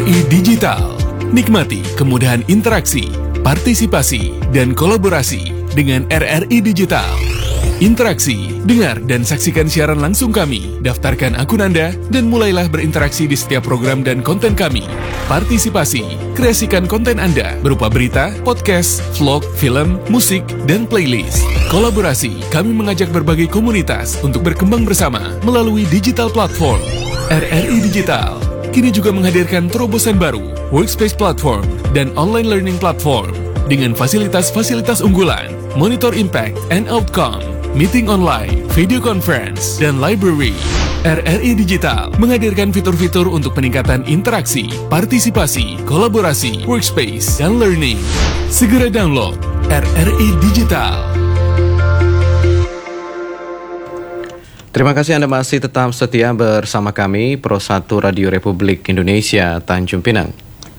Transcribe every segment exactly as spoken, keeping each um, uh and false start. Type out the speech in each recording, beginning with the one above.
I Digital. Nikmati kemudahan interaksi, partisipasi, dan kolaborasi dengan R R I Digital. Interaksi, dengar dan saksikan siaran langsung kami, daftarkan akun Anda, dan mulailah berinteraksi di setiap program dan konten kami. Partisipasi, kreasikan konten Anda berupa berita, podcast, vlog, film, musik, dan playlist. Kolaborasi, kami mengajak berbagai komunitas untuk berkembang bersama melalui digital platform. R R I Digital kini juga menghadirkan terobosan baru, workspace platform, dan online learning platform dengan fasilitas-fasilitas unggulan, monitor impact and outcome, meeting online, video conference, dan library. R R I Digital menghadirkan fitur-fitur untuk peningkatan interaksi, partisipasi, kolaborasi, workspace, dan learning. Segera download R R I Digital. Terima kasih Anda masih tetap setia bersama kami, Pro satu Radio Republik Indonesia, Tanjung Pinang.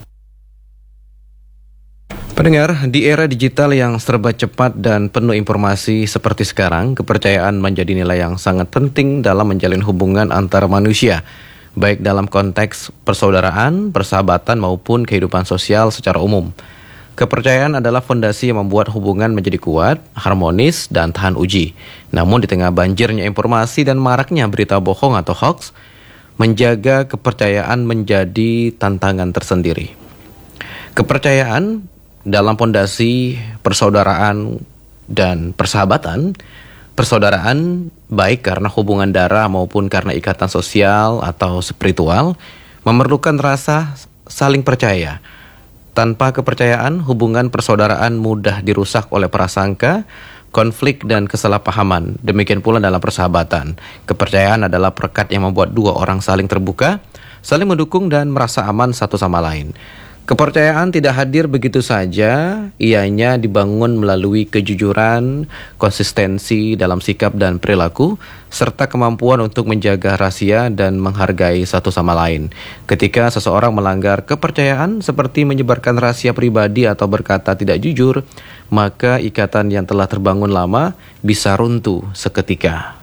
Pendengar, di era digital yang serba cepat dan penuh informasi seperti sekarang, kepercayaan menjadi nilai yang sangat penting dalam menjalin hubungan antar manusia, baik dalam konteks persaudaraan, persahabatan maupun kehidupan sosial secara umum. Kepercayaan adalah fondasi yang membuat hubungan menjadi kuat, harmonis, dan tahan uji. Namun di tengah banjirnya informasi dan maraknya berita bohong atau hoax, menjaga kepercayaan menjadi tantangan tersendiri. Kepercayaan dalam fondasi persaudaraan dan persahabatan, persaudaraan baik karena hubungan darah maupun karena ikatan sosial atau spiritual, memerlukan rasa saling percaya. Tanpa kepercayaan, hubungan persaudaraan mudah dirusak oleh prasangka, konflik, dan kesalahpahaman. Demikian pula dalam persahabatan. Kepercayaan adalah perekat yang membuat dua orang saling terbuka, saling mendukung, dan merasa aman satu sama lain. Kepercayaan tidak hadir begitu saja, ianya dibangun melalui kejujuran, konsistensi dalam sikap dan perilaku, serta kemampuan untuk menjaga rahasia dan menghargai satu sama lain. Ketika seseorang melanggar kepercayaan seperti menyebarkan rahasia pribadi atau berkata tidak jujur, maka ikatan yang telah terbangun lama bisa runtuh seketika.